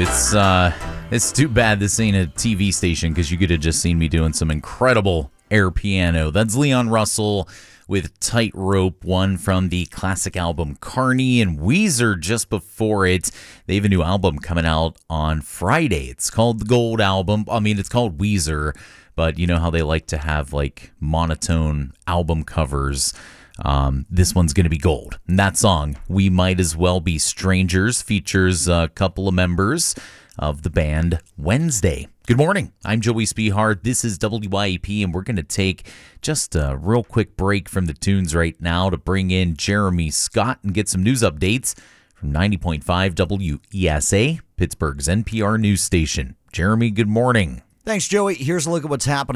It's too bad this ain't a TV station because you could have just seen me doing some incredible air piano. That's Leon Russell with Tightrope, one from the classic album Carney, and Weezer just before it. They have a new album coming out on Friday. It's called the Gold Album. I mean, it's called Weezer, but you know how they like to have like monotone album covers. This one's going to be gold. And that song, We Might As Well Be Strangers, features a couple of members of the band Wednesday. Good morning. I'm Joey Spihard. This is WYEP, and we're going to take just a real quick break from the tunes right now to bring in Jeremy Scott and get some news updates from 90.5 WESA, Pittsburgh's NPR news station. Jeremy, good morning. Thanks, Joey. Here's a look at what's happening